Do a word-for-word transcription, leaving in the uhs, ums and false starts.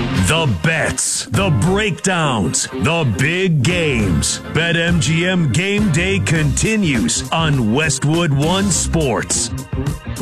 The bets, the breakdowns, the big games. BetMGM Game Day continues on Westwood One Sports.